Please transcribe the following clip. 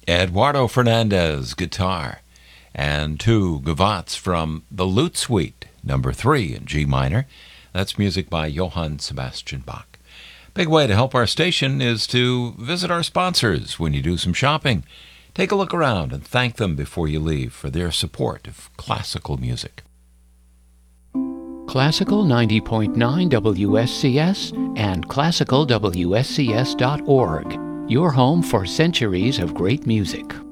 Eduardo Fernandez, guitar. And two gavottes from the Lute Suite, number 3 in G minor. That's music by Johann Sebastian Bach. Big way to help our station is to visit our sponsors when you do some shopping. Take a look around and thank them before you leave for their support of classical music. Classical 90.9 WSCS and classicalwscs.org. Your home for centuries of great music.